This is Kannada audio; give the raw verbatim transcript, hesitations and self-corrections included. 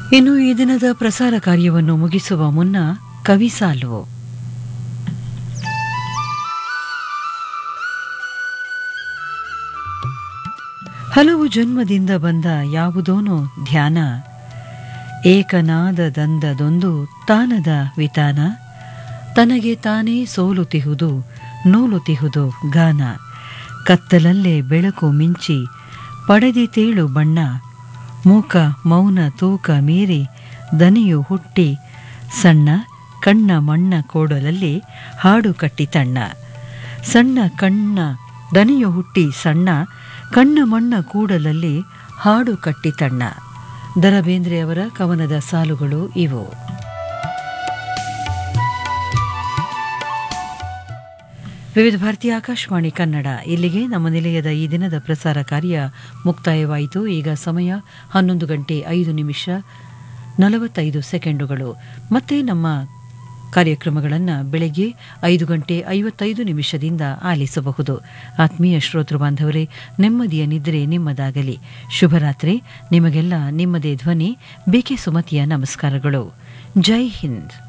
ಇನ್ನು ಈ ದಿನದ ಪ್ರಸಾರ ಕಾರ್ಯವನ್ನು ಮುಗಿಸುವ ಮುನ್ನ ಕವಿಸಾಲು. ಹಲವು ಜನ್ಮದಿಂದ ಬಂದ ಯಾವುದೋನೋ ಧ್ಯಾನ, ಏಕನಾದದಂದದೊಂದು ತಾನದ ವಿತಾನ, ತನಗೆ ತಾನೇ ಸೋಲುತಿಹುದು ನೂಲುತಿಹುದು ಗಾನ, ಕತ್ತಲಲ್ಲೇ ಬೆಳಕು ಮಿಂಚಿ ಪಡೆದಿತೇಳು ಬಣ್ಣ, ಮೂಕ ಮೌನ ತೂಕ ಮೀರಿ ದನಿಯು ಹುಟ್ಟಿ ಸಣ್ಣ ಕಣ್ಣ ಮಣ್ಣ ಕೋಡಲಲ್ಲಿ ಹಾಡು ಕಟ್ಟಿತಣ್ಣ, ಸಣ್ಣ ಕಣ್ಣ ದನಿಯು ಹುಟ್ಟಿ ಸಣ್ಣ ಕಣ್ಣ ಮಣ್ಣ ಕೂಡಲಲ್ಲಿ ಹಾಡು ಕಟ್ಟಿತಣ್ಣ. ದ ರಾ ಬೇಂದ್ರೆಯವರ ಕವನದ ಸಾಲುಗಳು ಇವು. ವಿವಿಧ ಭಾರತೀಯ ಆಕಾಶವಾಣಿ ಕನ್ನಡ. ಇಲ್ಲಿಗೆ ನಮ್ಮ ನಿಲಯದ ಈ ದಿನದ ಪ್ರಸಾರ ಕಾರ್ಯ ಮುಕ್ತಾಯವಾಯಿತು. ಈಗ ಸಮಯ ಹನ್ನೊಂದು ಗಂಟೆ ಐದು ನಿಮಿಷ ನಲವತ್ತೈದು ಸೆಕೆಂಡುಗಳು. ಮತ್ತೆ ನಮ್ಮ ಕಾರ್ಯಕ್ರಮಗಳನ್ನು ಬೆಳಗ್ಗೆ ಐದು ಗಂಟೆ ಐವತ್ತೈದು ನಿಮಿಷದಿಂದ ಆಲಿಸಬಹುದು. ಆತ್ಮೀಯ ಶ್ರೋತೃ ಬಾಂಧವರೇ, ನೆಮ್ಮದಿಯ ನಿದ್ರೆ ನಿಮ್ಮದಾಗಲಿ. ಶುಭರಾತ್ರಿ. ನಿಮಗೆಲ್ಲ ನಿಮ್ಮದೇ ಧ್ವನಿ ಬಿ ಕೆ ಸುಮತಿಯ ನಮಸ್ಕಾರಗಳು. ಜೈ ಹಿಂದ್.